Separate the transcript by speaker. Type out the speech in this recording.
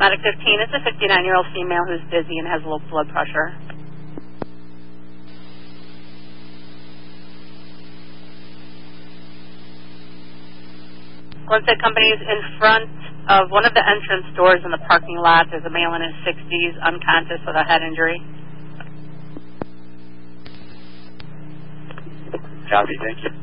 Speaker 1: Medic 15, it's a 59-year-old female who's dizzy and has low blood pressure. Glenstead Company is in front of one of the entrance doors in the parking lot. There's a male in his 60s, unconscious with a head injury.
Speaker 2: Copy, thank you.